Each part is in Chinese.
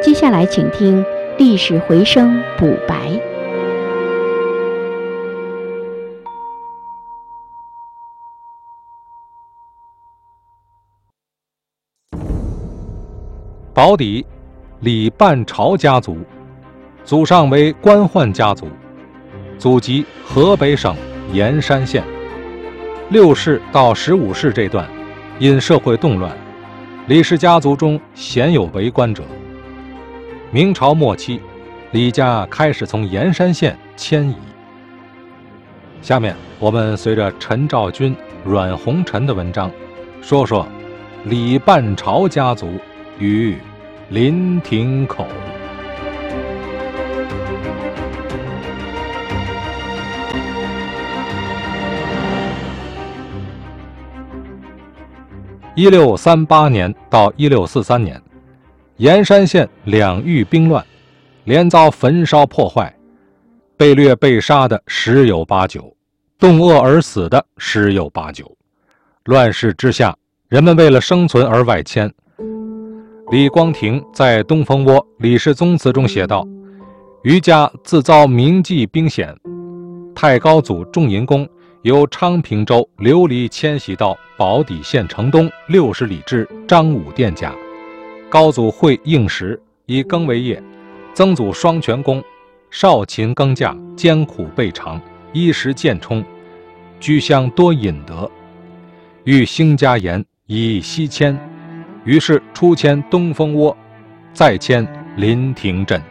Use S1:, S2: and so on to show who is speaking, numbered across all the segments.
S1: 接下来请听历史回声补白。
S2: 保底，李半朝家族，祖上为官宦家族，祖籍河北省盐山县。6世到15世这段，因社会动乱，李氏家族中鲜有为官者。明朝末期，李家开始从盐山县迁移。下面我们随着陈兆军、阮红尘的文章，说说李半朝家族与临亭口。1638年到1643年，盐山县两遇兵乱，连遭焚烧破坏，被掠被杀的十有八九，冻饿而死的十有八九。乱世之下，人们为了生存而外迁。李光庭在《东风窝李氏宗祠》中写道：余家自遭明记兵险，太高祖仲银公由昌平州流离迁徙到保底县城东60里之张武店家。高祖会应时，以耕为业。曾祖双全公少勤耕稼，艰苦备尝，衣食渐充，居乡多隐德，欲兴家言，以西迁。于是出迁东风窝，再迁临亭镇。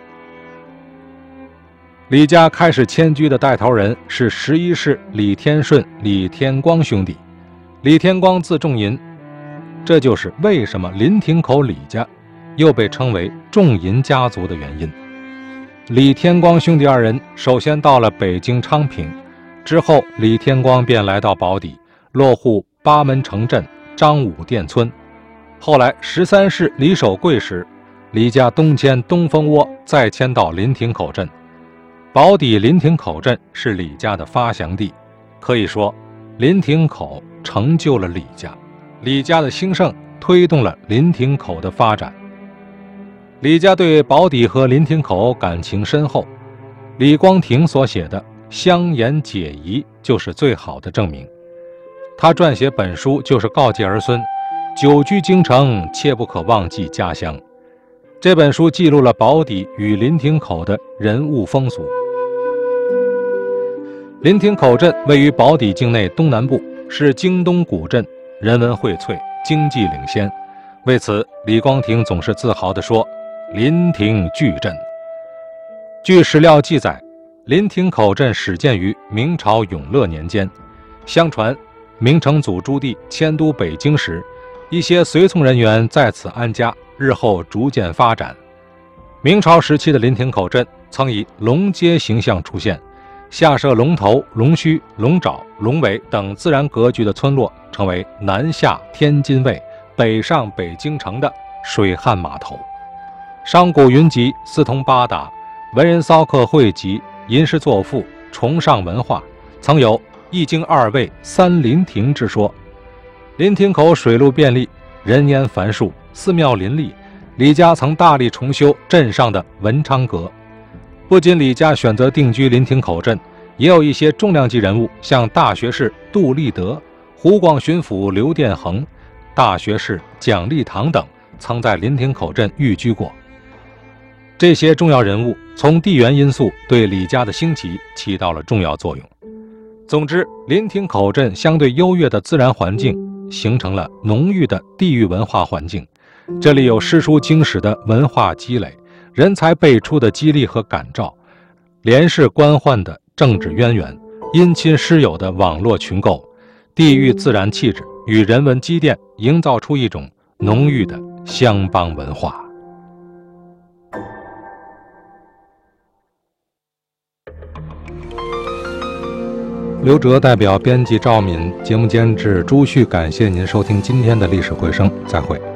S2: 李家开始迁居的带头人是11世李天顺、李天光兄弟。李天光字仲银，这就是为什么临亭口李家又被称为仲银家族的原因。李天光兄弟二人首先到了北京昌平，之后李天光便来到保底，落户八门城镇张武店村。后来13世李守贵时，李家东迁东风窝，再迁到临亭口镇。保底临亭口镇是李家的发祥地，可以说临亭口成就了李家，李家的兴盛推动了临亭口的发展。李家对保底和临亭口感情深厚，李光庭所写的《乡言解疑》就是最好的证明。他撰写本书就是告诫儿孙，久居京城，切不可忘记家乡。这本书记录了保底与临亭口的人物风俗。临亭口镇位于保底境内东南部，是京东古镇，人文荟萃，经济领先。为此，李光庭总是自豪地说：临亭巨镇。据史料记载，临亭口镇始建于明朝永乐年间。相传，明成祖朱棣迁都北京时，一些随从人员在此安家，日后逐渐发展。明朝时期的临亭口镇曾以龙街形象出现，下设龙头、龙须、龙爪、龙尾等自然格局的村落，成为南下天津卫、北上北京城的水旱码头。商贾云集，四通八达，文人骚客汇集，吟诗作赋，崇尚文化，曾有一京二卫三临亭之说。临亭口水路便利，人烟繁数，寺庙林立。李家曾大力重修镇上的文昌阁。不仅李家选择定居临亭口镇，也有一些重量级人物，像大学士杜立德、湖广巡抚刘殿衡、大学士蒋立堂等，曾在临亭口镇寓居过。这些重要人物从地缘因素对李家的兴起起到了重要作用。总之，临亭口镇相对优越的自然环境形成了浓郁的地域文化环境，这里有诗书经史的文化积累，人才辈出的激励和感召，连氏官宦的政治渊源，姻亲师友的网络群构，地域自然气质与人文积淀，营造出一种浓郁的乡邦文化。刘哲代表编辑赵敏，节目监制朱旭，感谢您收听今天的历史回声，再会。